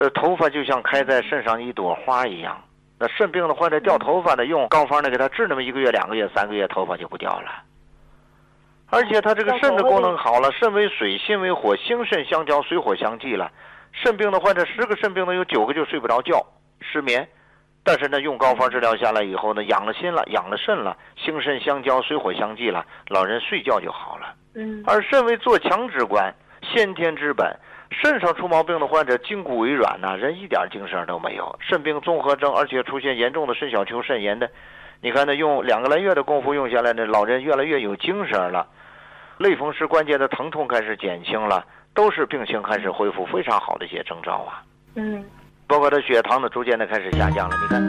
头发就像开在肾上一朵花一样。那肾病的患者掉头发呢，用膏方呢给他治那么1个月、2个月、3个月，头发就不掉了。而且他这个肾的功能好了，肾为水，心为火，心肾相交，水火相济了。肾病的患者10个肾病呢，有9个就睡不着觉，失眠。但是呢，用膏方治疗下来以后呢，养了心了，养了肾了，心肾相交，水火相济了，老人睡觉就好了。而肾为做强之官，先天之本。肾上出毛病的患者筋骨为软呐，人一点精神都没有。肾病综合症，而且出现严重的肾小球肾炎的，你看呢，用2个来月的功夫用下来呢，老人越来越有精神了，类风湿关节的疼痛开始减轻了，都是病情开始恢复非常好的一些征兆啊。包括他血糖呢逐渐的开始下降了，你看。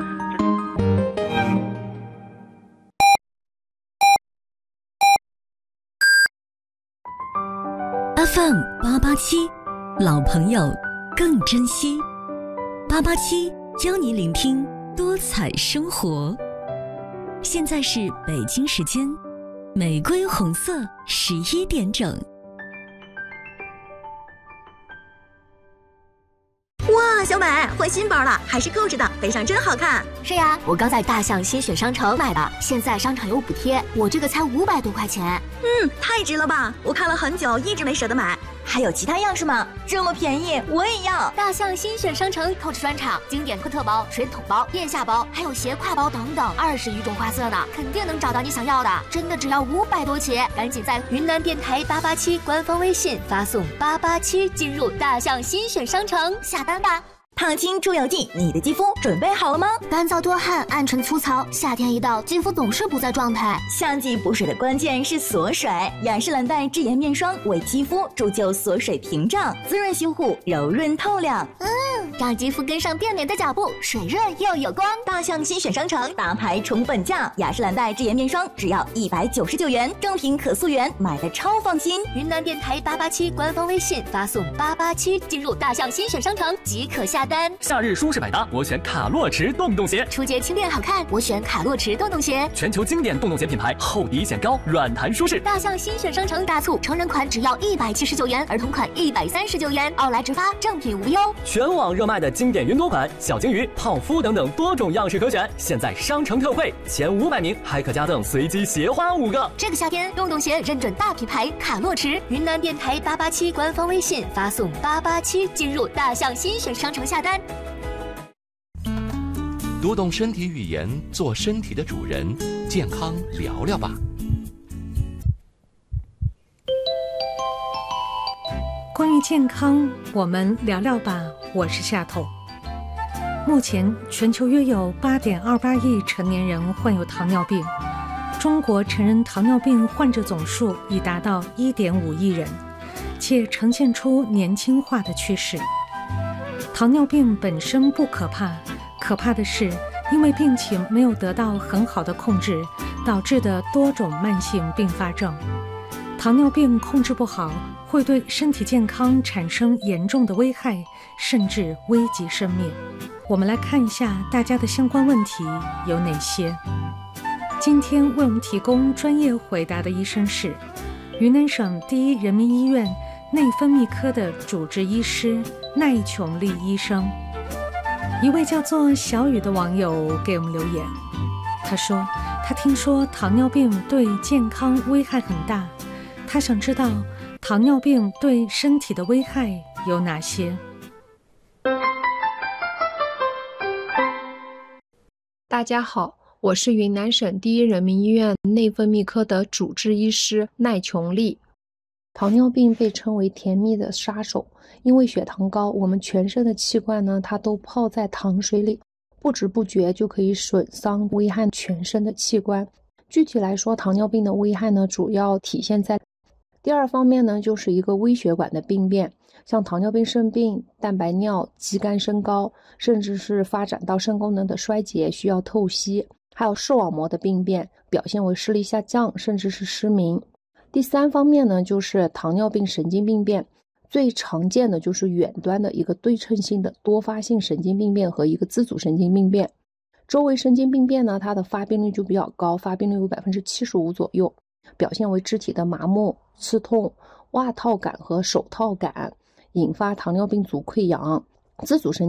FM 887，老朋友更珍惜。887教你聆听多彩生活。现在是北京时间玫瑰红色11点整。 哇，小美换新包了，还是购置的，背上真好看。 是呀，我刚在大象新选商城买的，现在商场有补贴，我这个才500多块钱。 太值了吧！我看了很久，一直没舍得买。还有其他样式吗？这么便宜，我也要！ 大象新选商城购置专场，经典科特包、水桶包、腋下包，还有斜挎包等等，20余种花色呢，肯定能找到你想要的。真的只要500多起，赶紧在云南电台887官方微信发送887进入大象新选商城下单吧。 烫青出油剂，你的肌肤准备好了吗？ 干燥多汗，暗沉粗糙，夏天一到，肌肤总是不在状态。 夏季补水的关键是锁水，雅诗兰黛智颜面霜为肌肤铸就锁水屏障，滋润修护，柔润透亮。 让肌肤跟上变美的脚步，水润又有光。 大象新选商城大牌重本价，雅诗兰黛智颜面霜只要199元，正品可溯源，买的超放心。 云南电台887官方微信发送887进入大象新选商城即可下单。 夏日舒适百搭，我选卡洛驰洞洞鞋。 初阶轻便好看，我选卡洛驰洞洞鞋。 全球经典洞洞鞋品牌，厚底显高，软弹舒适。 大象新选商城大促，成人款只要179元，儿童款139元，奥莱直发，正品无忧。 全网热卖的经典云朵款、小金鱼、泡芙等等多种样式可选，现在商城特惠，前500名还可加赠随机鞋花5个。 这个夏天，洞洞鞋认准大品牌卡洛驰。云南电台887官方微信发送887进入大象新选商城下单。 读懂身体语言，做身体的主人，健康聊聊吧。 关于健康，我们聊聊吧。我是夏彤。目前，全球约有8.28亿成年人患有糖尿病，中国成人糖尿病患者总数已达到1.5亿人，且呈现出年轻化的趋势。糖尿病本身不可怕，可怕的是因为病情没有得到很好的控制，导致的多种慢性并发症。糖尿病控制不好，会对身体健康产生严重的危害，甚至危及生命。我们来看一下大家的相关问题有哪些。今天为我们提供专业回答的医生是云南省第一人民医院内分泌科的主治医师奈琼丽医生。一位叫做小雨的网友给我们留言，他说他听说糖尿病对健康危害很大，他想知道糖尿病对身体的危害有哪些。 大家好，我是云南省第一人民医院内分泌科的主治医师奈琼丽。糖尿病被称为甜蜜的杀手，因为血糖高，我们全身的器官呢，它都泡在糖水里，不知不觉就可以损伤危害全身的器官。具体来说，糖尿病的危害呢，主要体现在第二方面呢，就是一个微血管的病变，像糖尿病肾病、蛋白尿、肌酐升高，甚至是发展到肾功能的衰竭，需要透析，还有视网膜的病变，表现为视力下降，甚至是失明。第三方面呢，就是糖尿病神经病变，最常见的就是远端的一个对称性的多发性神经病变和一个自主神经病变。周围神经病变呢，它的发病率就比较高，发病率有75%左右，表现为肢体的麻木、刺痛、袜套感和手套感，引发糖尿病足溃疡。自主神